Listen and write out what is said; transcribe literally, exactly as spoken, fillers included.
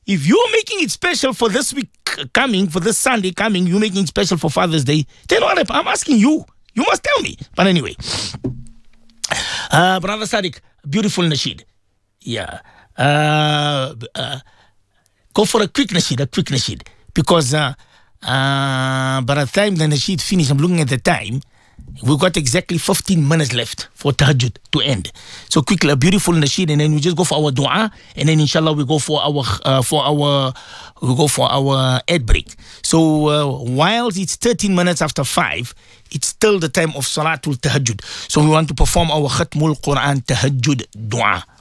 if you're making it special for this week coming, for this Sunday coming, you're making it special for Father's Day, then what? I'm asking you. You must tell me. But anyway, uh, Brother Sadiq, beautiful nasheed. Yeah. Uh, uh, go for a quick nasheed, a quick nasheed. Because uh, uh, by the time the nasheed finishes, I'm looking at the time, we've got exactly fifteen minutes left for tahajjud to end. So quickly, a beautiful nasheed, and then we just go for our dua, and then inshallah we go for our uh, for our we go for our ad break. So uh, while it's thirteen minutes after five, it's still the time of salatul tahajjud. So we want to perform our khatmul Quran tahajjud dua.